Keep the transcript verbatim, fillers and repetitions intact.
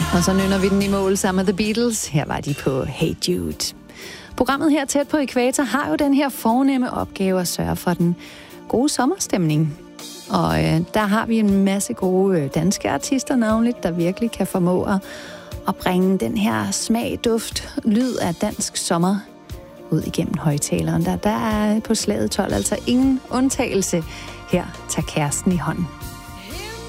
Og så nynner vi den i mål sammen med The Beatles. Her var de på Hey Jude. Programmet her tæt på Ækvator har jo den her fornemme opgave at sørge for den gode sommerstemning. Og øh, der har vi en masse gode øh, danske artister navnligt, der virkelig kan formå at, at bringe den her smag, duft, lyd af dansk sommer ud igennem højtaleren. Der, der er på slaget tolv altså ingen undtagelse. Her tager kæresten i hånden.